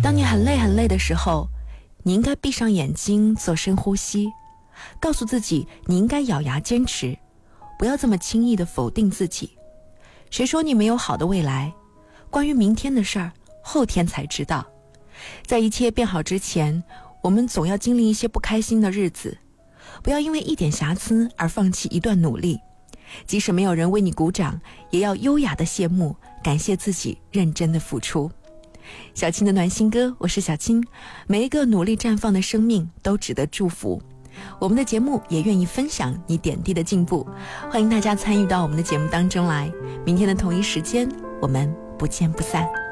当你很累的时候，你应该闭上眼睛做深呼吸，告诉自己你应该咬牙坚持，不要这么轻易地否定自己。谁说你没有好的未来？关于明天的事儿，后天才知道。在一切变好之前，我们总要经历一些不开心的日子，不要因为一点瑕疵而放弃一段努力。即使没有人为你鼓掌，也要优雅的谢幕，感谢自己认真的付出。小青的暖心歌，我是小青。每一个努力绽放的生命都值得祝福。我们的节目也愿意分享你点滴的进步，欢迎大家参与到我们的节目当中来。明天的同一时间，我们不见不散。